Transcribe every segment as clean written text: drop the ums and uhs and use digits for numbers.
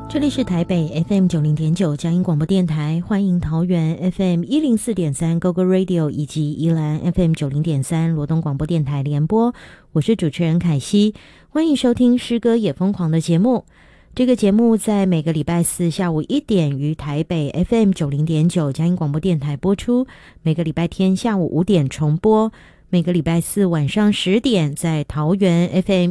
这里是台北 FM90.9 佳音广播电台，欢迎桃园 FM104.3 GoGo Radio 以及宜兰 FM90.3 罗东广播电台联播，我是主持人凯西，欢迎收听诗歌也疯狂的节目。这个节目在每个礼拜四下午1点于台北 FM90.9 佳音广播电台播出，每个礼拜天下午5点重播，每个礼拜四晚上10点在桃园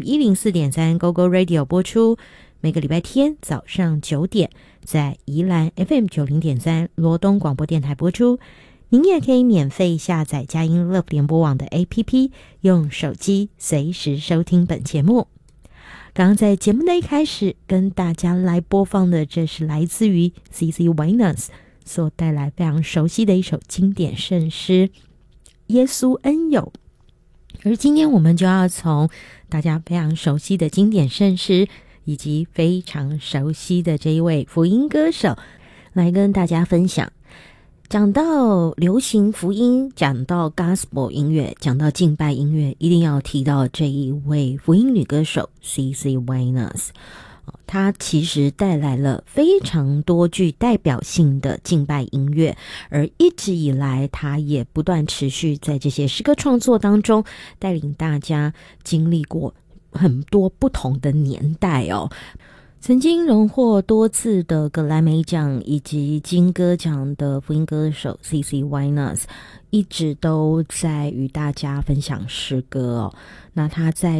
FM104.3 GoGo Radio 播出，每个礼拜天早上9点在宜兰 FM90.3 罗东广播电台播出。您也可以免费下载佳音 Love 联播网的 APP， 用手机随时收听本节目。刚刚在节目的一开始跟大家来播放的，这是来自于 C.C. Winans 所带来非常熟悉的一首经典圣诗耶稣恩友。而今天我们就要从大家非常熟悉的经典圣诗以及非常熟悉的这一位福音歌手来跟大家分享。讲到流行福音，讲到 gospel 音乐，讲到敬拜音乐，一定要提到这一位福音女歌手 C.C. Winans。她其实带来了非常多具代表性的敬拜音乐，而一直以来她也不断持续在这些诗歌创作当中带领大家经历过很多不同的年代哦。曾经荣获多次的格莱美奖以及金歌奖的福音歌手 C.C. Winans 一直都在与大家分享诗歌哦。那他在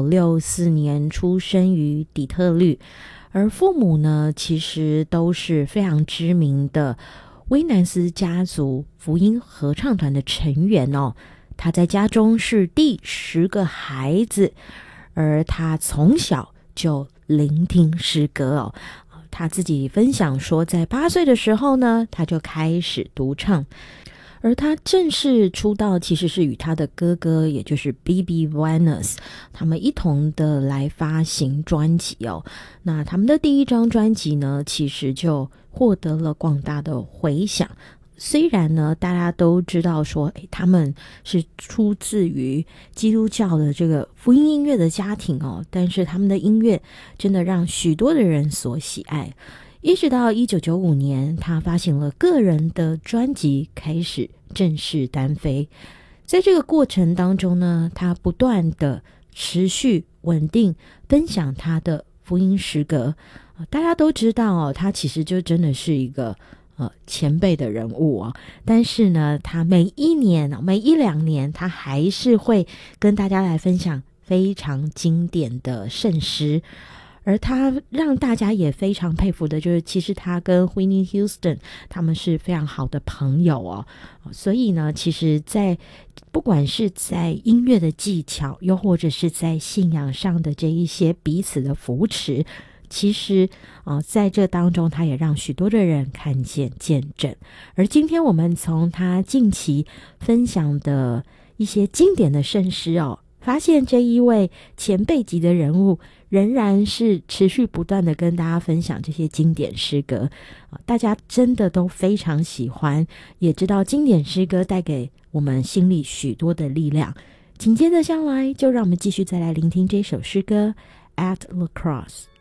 1964年出生于底特律，而父母呢其实都是非常知名的威南斯家族福音合唱团的成员哦。他在家中是第10个孩子，而他从小就聆听诗歌哦。他自己分享说，在8岁的时候呢，他就开始独唱，而他正式出道其实是与他的哥哥，也就是 B.B. Winans 他们一同的来发行专辑哦。那他们的第一张专辑呢，其实就获得了广大的回响。虽然呢大家都知道说他们是出自于基督教的这个福音音乐的家庭哦，但是他们的音乐真的让许多的人所喜爱。一直到1995年他发行了个人的专辑，开始正式单飞。在这个过程当中呢，他不断的持续稳定分享他的福音诗歌。大家都知道哦，他其实就真的是一个前辈的人物哦，但是呢他每1-2年他还是会跟大家来分享非常经典的圣诗。而他让大家也非常佩服的就是其实他跟 Whitney Houston 他们是非常好的朋友哦。所以呢其实在不管是在音乐的技巧，又或者是在信仰上的这一些彼此的扶持，其实在这当中他也让许多的人看见见证。而今天我们从他近期分享的一些经典的圣诗哦，发现这一位前辈级的人物仍然是持续不断的跟大家分享这些经典诗歌，大家真的都非常喜欢，也知道经典诗歌带给我们心里许多的力量。紧接着下来就让我们继续再来聆听这首诗歌 At the Cross。